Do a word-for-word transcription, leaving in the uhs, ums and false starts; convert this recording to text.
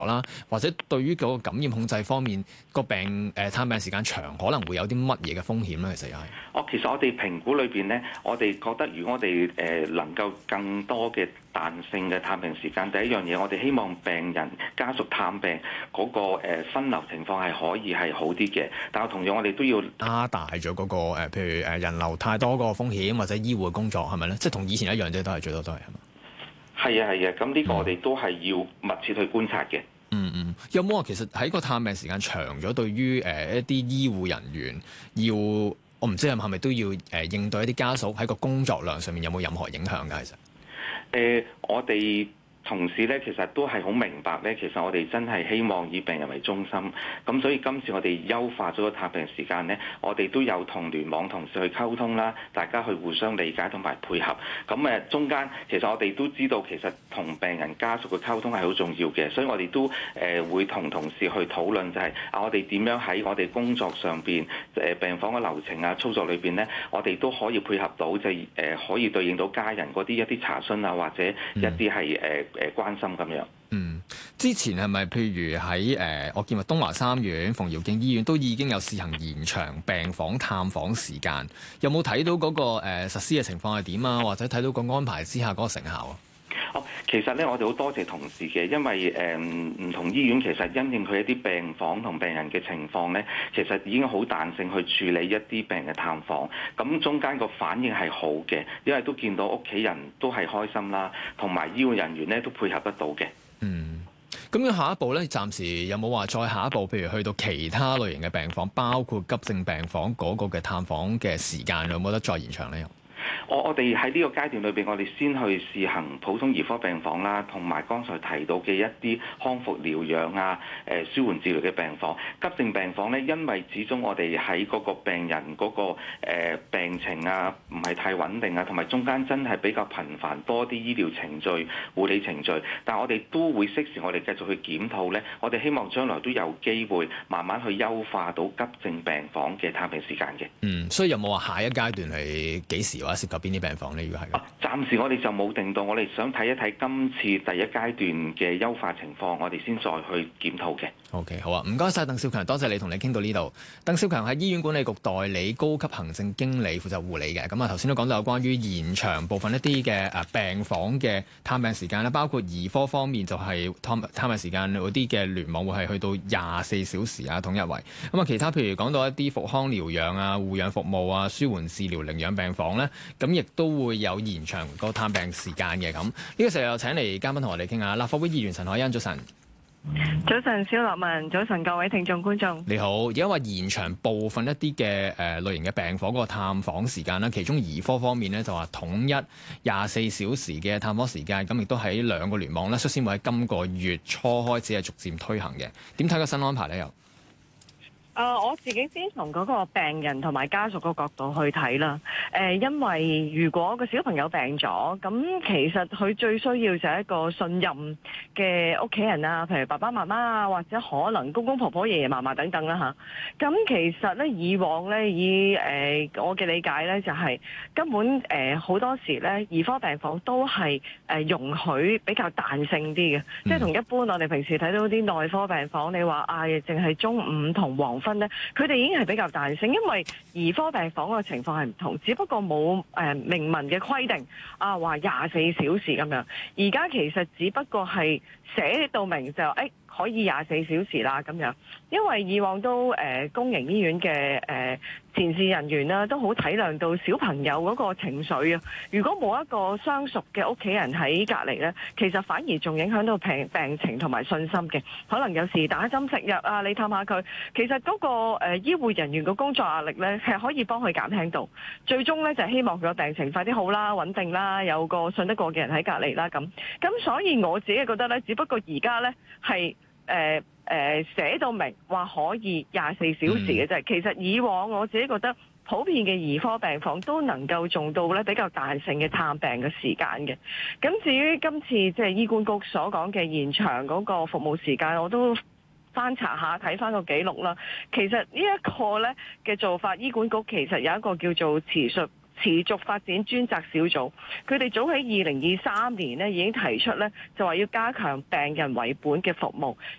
啦，或者對於嗰個感染控制方面個病誒、呃、探病時間長，可能會有啲乜嘢嘅風險咧？其實又係。 哦，其實我哋評估裏邊咧，我哋覺得如果我哋誒、呃、能夠更多嘅彈性嘅探病時間，第一樣嘢我哋希望病人家屬探病嗰、那個誒、呃、分流情況係可以係好啲嘅，但係同樣我哋都要加大咗嗰、那個、呃、譬如誒人流太多個風險或者醫護嘅工作係咪咧？即係同以前一樣啫，都係最多都係係嘛？係啊係啊，咁呢個我哋都係要密切去觀察嘅。 嗯嗯，有冇話其實喺個探病時間長咗，對於誒、呃、一啲醫護人員要，我唔知係咪都要誒、呃、應對一啲家屬喺個工作量上面有冇任何影響㗎？其實誒、 呃，我哋同事咧，其實都係好明白咧。其實我哋真係希望以病人為中心，咁所以今次我哋優化咗個探病時間咧，我哋都有同聯網同事去溝通啦，大家去互相理解同埋配合。咁誒中間其實我哋都知道，其實同病人家屬嘅溝通係好重要嘅，所以我哋都誒會同同事去討論，就係啊，我哋點樣喺我哋工作上邊誒病房嘅流程啊、操作裏邊咧，我哋都可以配合到，就係誒可以對應到家人嗰啲一啲查詢啊，或者一啲係誒誒關心咁樣。 嗯，之前係咪譬如喺誒、呃，我見話東華三院、馮堯敬醫院都已經有試行延長病房探訪時間，有冇睇到嗰、那個誒、呃、實施嘅情況係點啊？或者睇到個安排之下嗰個成效啊？ 哦，其實咧，我哋好多謝同事嘅，因為誒唔、呃、同醫院其實因應佢一啲病房同病人嘅情況咧，其實已經好彈性去處理一啲病人嘅探訪。咁中間個反應係好嘅，因為都見到屋企人都係開心啦，同埋醫護人員咧都配合得到嘅。 嗯，咁樣下一步咧，暫時有冇話再下一步，譬如去到其他類型嘅病房，包括急症病房嗰個嘅探訪嘅時間，有冇得再延長咧？ 我我哋喺呢個階段裏邊，我哋先去試行普通兒科病房啦，同埋剛才提到嘅一啲康復療養啊、誒、呃、舒緩治療嘅病房。急症病房咧，因為始終我哋喺嗰個病人嗰、那個、呃、病情啊，唔係太穩定啊，同埋中間真係比較頻繁多啲醫療程序、護理程序。但係我哋都會適時，我哋繼續去檢討咧。我哋希望將來都有機會慢慢去優化到急症病房嘅探病時間嘅。 嗯，所以有冇話下一階段係幾時或者涉及邊啲病房呢？如果係， 暫時我哋就冇定到，我哋想睇一睇今次第一階段嘅優化情況，我哋先再去檢討嘅。 OK， 好啊，唔該晒鄧兆強，多謝你同你傾到呢度。鄧兆強係醫院管理局代理高級行政經理，負責護理嘅。咁啊，頭先都講到有關於延長部分一啲嘅誒病房嘅探病時間啦，包括兒科方面就係探探病時間嗰啲嘅聯網會係去到廿四小時啊，統一為。咁啊，其他譬如講到一啲復康療養啊、護養服務啊、舒緩治療、領養病房咧，咁亦都會有延長個探病時間嘅。咁呢個時候又請嚟嘉賓同我哋傾下，立法會議員陳凱欣，早晨。 早晨，蕭樂文，早晨各位聽眾觀眾， 你好。而家話延長部分一啲嘅誒類型嘅病房嗰個探訪時間啦，其中兒科方面咧就話統一廿四小時嘅探訪時間，咁亦都喺兩個聯網咧，率先會喺今個月初開始係逐漸推行嘅。點睇個新安排咧？又？ 誒、呃，我自己先從嗰個病人同埋家屬個角度去睇啦。誒、呃，因為如果個小朋友病咗，咁其實佢最需要就係一個信任嘅屋企人啊，譬如爸爸媽媽啊，或者可能公公婆婆、爺爺嫲嫲等等啦嚇。咁、啊、其實咧，以往咧以誒、呃、我嘅理解咧，就係、是、根本誒好、呃、多時咧，兒科病房都係誒、呃、容許比較彈性啲嘅，嗯、即係同一般我哋平時睇到啲內科病房，你話啊，淨係中午同黃分咧，佢哋已經係比較彈性，因為兒科病房個情況係唔同，只不過冇誒、呃、明文嘅規定啊，話廿四小時咁樣。而家其實只不過係寫到明就誒、哎、可以廿四小時啦咁樣，因為以往都誒、呃、公營醫院嘅誒、呃、前線人員啦，都好體諒到小朋友嗰個情緒啊。如果冇一個相熟嘅屋企人喺隔離咧，其實反而仲影響到病病情同埋信心嘅。可能有時打針食藥啊，你探下佢，其實嗰、那個誒、呃、醫護人員嘅工作壓力咧，係可以幫佢減輕到。最終咧就係、希望佢個病情快啲好啦、穩定啦，有個信得過嘅人喺隔離啦咁。咁所以我自己覺得咧，只不過而家咧係誒誒寫到明話可以廿四小時嘅啫。嗯、其實以往我自己覺得普遍嘅兒科病房都能夠做到咧比較彈性嘅探病嘅時間嘅。咁至於今次即係醫管局所講嘅延長嗰個服務時間，我都翻查下睇翻個記錄啦。其實呢一個咧嘅做法，醫管局其實有一個叫做持續持續發展專責小組，佢哋早喺二零二三年呢已經提出呢，就話要加強病人為本嘅服務。